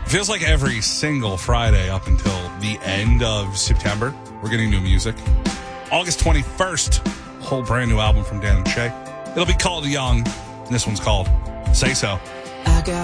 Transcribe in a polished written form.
Feels like every single Friday up until the end of September, we're getting new music. August 21st, whole brand new album from Dan and Shay. It'll be called Young, and this one's called Say So. I got